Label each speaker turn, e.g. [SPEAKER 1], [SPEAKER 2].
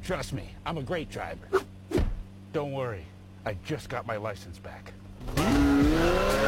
[SPEAKER 1] Trust me, I'm a great driver. Don't worry, I just got my license back.